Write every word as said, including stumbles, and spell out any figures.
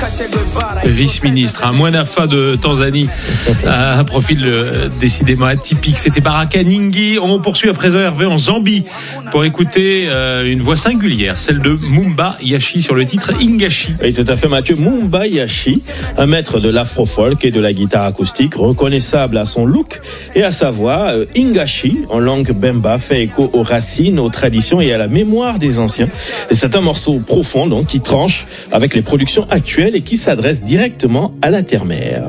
vice-ministre, un Mwanafa de Tanzanie, un profil euh, décidément atypique. C'était Baraka Ningi. On poursuit à présent Hervé en Zambie pour écouter euh, une voix singulière, celle de Mumba Yashi sur le titre Ingashi. Oui, tout à fait, Mathieu. Mumba Yashi, un maître de l'afro-folk et de la guitare acoustique, reconnaissable à son look et à sa voix. Euh, Ingashi, en langue bemba, fait écho aux racines, aux traditions et à la mémoire des anciens. Et c'est un morceau profond, donc, qui tranche avec les productions actuelles et qui s'adresse directement à la terre-mère.